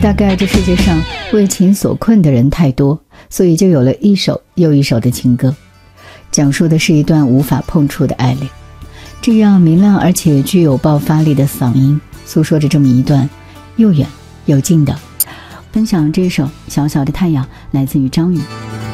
大概这世界上为情所困的人太多，所以就有了一首又一首的情歌，讲述的是一段无法碰触的爱恋。这样明亮而且具有爆发力的嗓音，诉说着这么一段又远又近的。分享这首《小小的太阳》，来自于张宇。